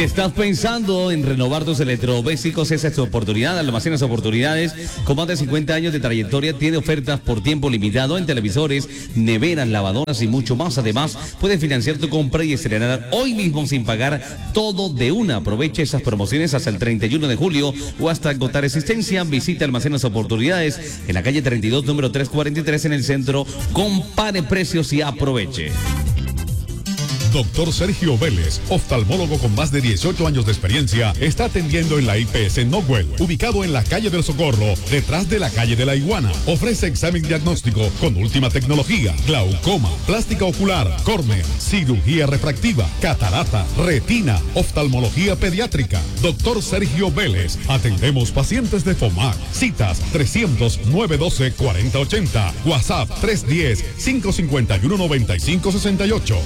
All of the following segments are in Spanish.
¿Estás pensando en renovar tus electrodomésticos? Esa es tu oportunidad. Almacenas Oportunidades, con más de 50 años de trayectoria, tiene ofertas por tiempo limitado en televisores, neveras, lavadoras y mucho más. Además, puedes financiar tu compra y estrenar hoy mismo sin pagar todo de una. Aprovecha esas promociones hasta el 31 de julio o hasta agotar existencia. Visita Almacenas Oportunidades en la calle 32, número 343 en el centro. Compare precios y aproveche. Doctor Sergio Vélez, oftalmólogo con más de 18 años de experiencia, está atendiendo en la IPS Nogwell, ubicado en la calle del Socorro, detrás de la calle de la Iguana. Ofrece examen diagnóstico con última tecnología, glaucoma, plástica ocular, córnea, cirugía refractiva, catarata, retina, oftalmología pediátrica. Doctor Sergio Vélez, atendemos pacientes de FOMAC. Citas 300-912-4080, WhatsApp 310-551-9568.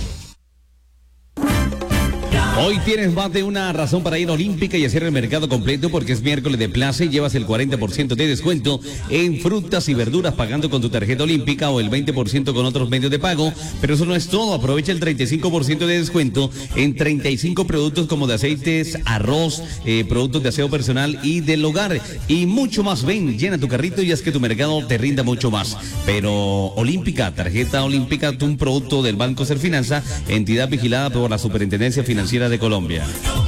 Hoy tienes más de una razón para ir a Olímpica y hacer el mercado completo, porque es miércoles de plaza y llevas el 40% de descuento en frutas y verduras pagando con tu tarjeta Olímpica o el 20% con otros medios de pago. Pero eso no es todo. Aprovecha el 35% de descuento en 35 productos como de aceites, arroz, productos de aseo personal y del hogar y mucho más. Ven, llena tu carrito y haz que tu mercado te rinda mucho más. Pero Olímpica, tarjeta Olímpica, un producto del Banco Serfinanza, entidad vigilada por la Superintendencia Financiera de Colombia.